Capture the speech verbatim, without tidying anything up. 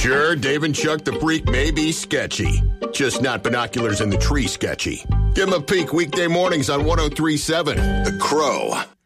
Sure, Dave and Chuck the Freak may be sketchy, just not binoculars in the tree sketchy. Give them a peek weekday mornings on one oh three point seven The Crow.